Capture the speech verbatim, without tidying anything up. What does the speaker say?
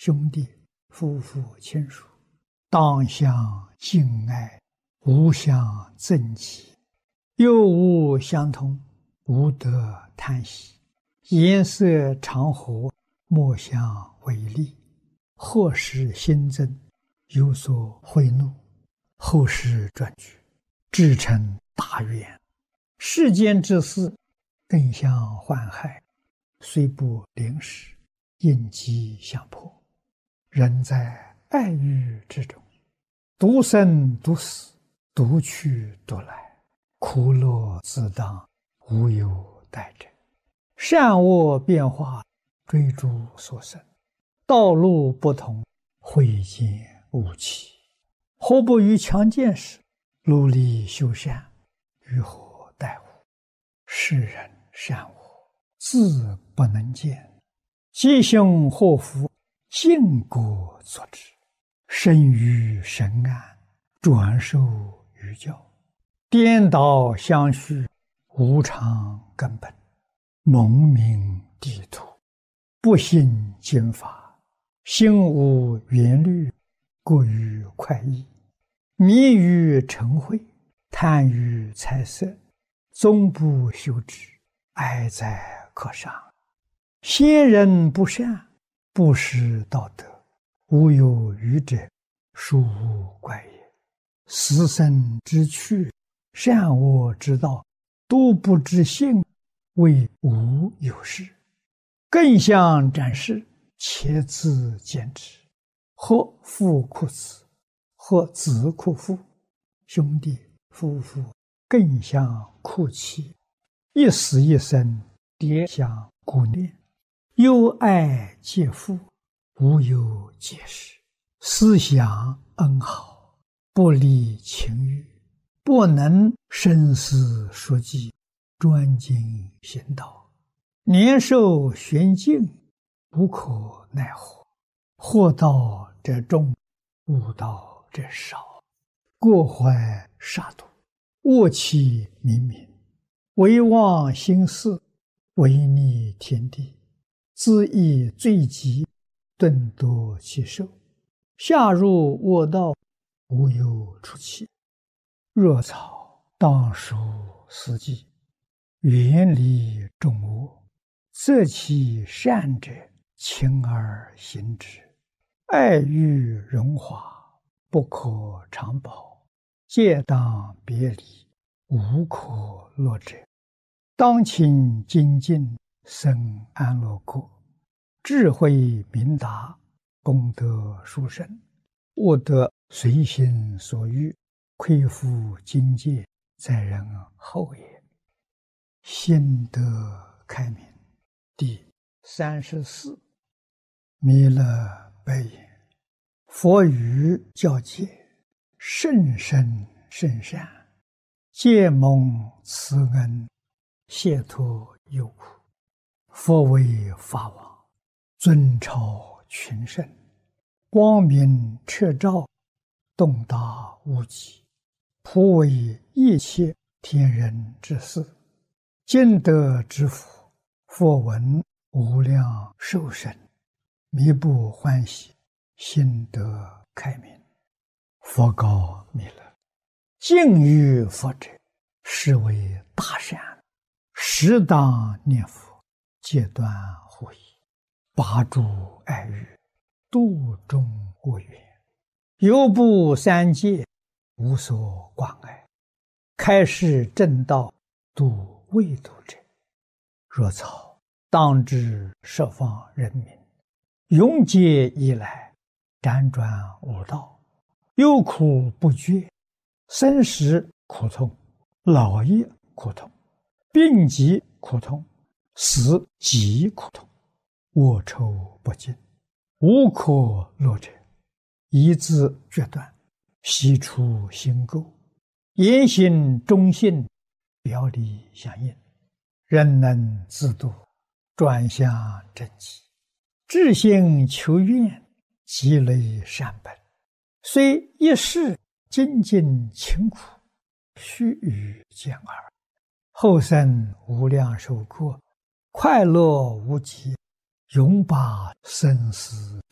兄弟、夫妇、亲属，当相敬爱，无相憎忌，又无相通，无得贪喜，颜色常和，莫相违逆，或使心增，有所悔怒，后世转举，至成大愿。世间之事，更相患害，虽不临时，应机相迫。人在爱欲之中，独生独死，独去独来，苦乐自当，无有待者。善恶变化，追逐所生，道路不同，慧见无期。何不于强健时，努力修善，于何待乎？世人善恶，自不能见，吉凶祸福，尽果所知。生于神安，转受于教，颠倒相续，无常根本，蒙名地土，不信经法，心无缘虑，过于快意，迷于嗔恚，贪于财色，终不修之，哀哉可伤。先人不善，不识道德，无有余者，殊无怪也。死生之趣，善恶之道，都不知性，谓无有事。更相展示，且自见之。或父哭子，或子哭父，兄弟夫妇更相哭泣，一死一生，迭相顾念，忧爱皆父，无有解释。思想恩好，不离情欲，不能深思熟记，专精行道，年寿玄静，无可奈何。祸道者众，悟道者少，过怀杀戮，恶气冥冥，唯忘心事，违逆天地，自意罪极，顿夺其寿，下入恶道，无有出期。若草当属四季，远离众恶，择其善者，勤而行之。爱欲荣华，不可长保，戒当别离，无可乐者。当勤精进，生安乐国，智慧明达，功德殊胜，悟得随心所欲，亏负境界，在人后也。心得开明。第三十四。弥勒白言：佛语教戒，甚深甚善，皆蒙慈恩，解脱忧苦。佛为法王，尊超群圣，光明彻照，洞达无极，普为一切天人之事。今得之福，佛闻无量寿生，弥不欢喜，心得开明。佛告弥勒：敬于佛者，是为大善，适当念佛，戒断护疑，拔诸爱欲，度众恶缘，犹不三界，无所关爱，开示正道，度未度者。若草当知十方人民，永劫以来，辗转无道，忧苦不绝，生死苦痛，老业苦痛，病疾苦痛，死极苦痛，恶臭不尽，无可乐者。一字决断，悉除心垢，言行忠信，表里相应，人能自度，转向正极，至心求愿，积累善本，虽一世精进勤苦，须臾见耳，后生无量寿过，快乐无极，永把生死